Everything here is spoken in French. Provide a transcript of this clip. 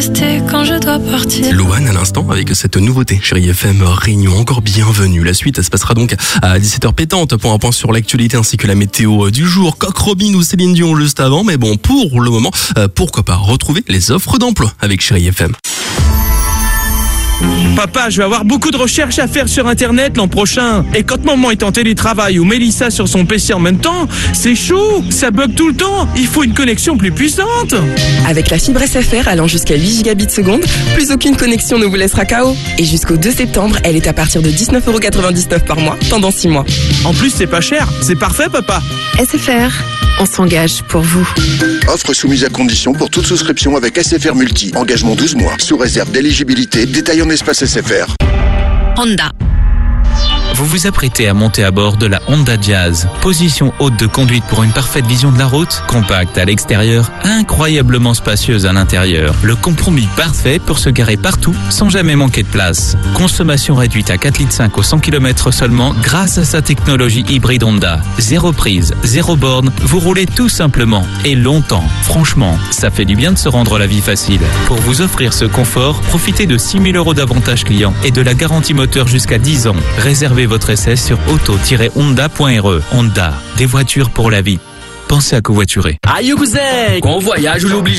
C'était quand je dois partir. Louane à l'instant avec cette nouveauté. Chérie FM Réunion, encore bienvenue. La suite, elle se passera donc à 17h pétante pour un point sur l'actualité ainsi que la météo du jour. Coq Robin ou Céline Dion juste avant. Mais bon, pour le moment, pourquoi pas retrouver les offres d'emploi avec Chérie FM. Papa, je vais avoir beaucoup de recherches à faire sur Internet l'an prochain. Et quand maman est en télétravail ou Mélissa sur son PC en même temps, c'est chaud, ça bug tout le temps. Il faut une connexion plus puissante. Avec la fibre SFR allant jusqu'à 8 gigabits seconde, plus aucune connexion ne vous laissera KO. Et jusqu'au 2 septembre, elle est à partir de 19,99€ par mois, pendant 6 mois. En plus, c'est pas cher. C'est parfait, papa. SFR, on s'engage pour vous. Offre soumise à condition pour toute souscription avec SFR Multi. Engagement 12 mois. Sous réserve d'éligibilité. Détail en espace SFR. Honda. Vous vous apprêtez à monter à bord de la Honda Jazz. Position haute de conduite pour une parfaite vision de la route, compacte à l'extérieur, incroyablement spacieuse à l'intérieur. Le compromis parfait pour se garer partout sans jamais manquer de place. Consommation réduite à 4,5 litres au 100 km seulement grâce à sa technologie hybride Honda. Zéro prise, zéro borne, vous roulez tout simplement et longtemps. Franchement, ça fait du bien de se rendre la vie facile. Pour vous offrir ce confort, profitez de 6 000 € d'avantages clients et de la garantie moteur jusqu'à 10 ans. Réservez votre essai sur auto-honda.re. Honda, des voitures pour la vie. Pensez à covoiturer. Aïe cousin, quand on voyage, on est obligé